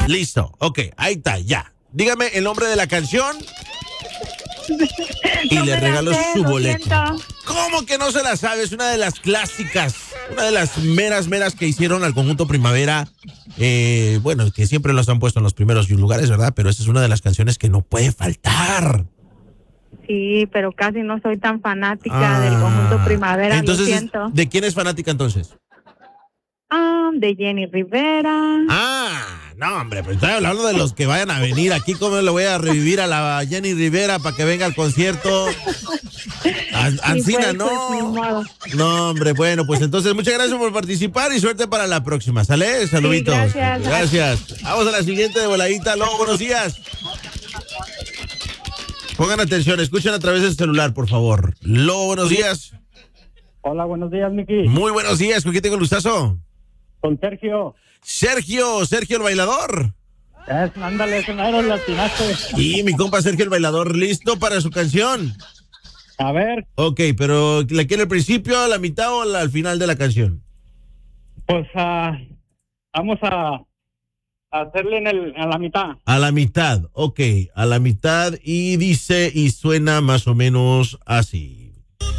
Listo, ok, ahí está, ya. Dígame el nombre de la canción y No le me la regalo sé, su lo boleto. siento. ¿Cómo que no se la sabe? Es una de las clásicas, una de las meras que hicieron al conjunto Primavera. Bueno, que siempre los han puesto en los primeros lugares, ¿verdad? Pero esa es una de las canciones que no puede faltar. Sí, pero casi no soy tan fanática del conjunto Primavera, lo Entonces, siento. ¿de quién es fanática entonces? De Jenny Rivera. No, hombre, pues estoy hablando de los que vayan a venir aquí. ¿Cómo le voy a revivir a la Jenny Rivera para que venga al concierto? Ancina, Pues, ni no. modo. No, hombre, bueno, pues entonces muchas gracias por participar y suerte para la próxima. ¿Sale? Saluditos. Sí, gracias. Gracias. Vamos a la siguiente de voladita. Lobo, buenos días. Pongan atención, escuchen a través del celular, por favor. Lobo, buenos días. Hola, buenos días, Miki. Muy buenos días. ¿Con quién tengo el gustazo? Con Sergio. Sergio el bailador. Ándale, ese mero le atinaste. Y mi compa Sergio el bailador, ¿listo para su canción? A ver. Ok, pero ¿la quiere al principio, a la mitad o al final de la canción? Pues vamos a hacerle a la mitad. A la mitad, ok, a la mitad y dice y suena más o menos así.